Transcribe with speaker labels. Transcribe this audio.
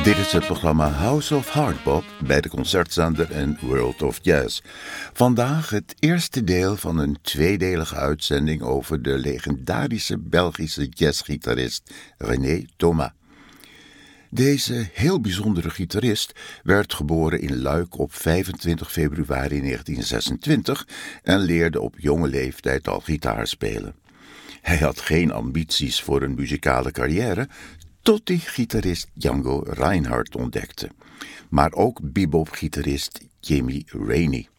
Speaker 1: Dit is het programma House of Hardbop bij de Concertzender en World of Jazz. Vandaag het eerste deel van een tweedelige uitzending over de legendarische Belgische jazzgitarist René Thomas. Deze heel bijzondere gitarist werd geboren in Luik op 25 februari 1926 en leerde op jonge leeftijd al gitaar spelen. Hij had geen ambities voor een muzikale carrière, tot hij gitarist Django Reinhardt ontdekte. Maar ook bebop-gitarist Jimmy Rainey.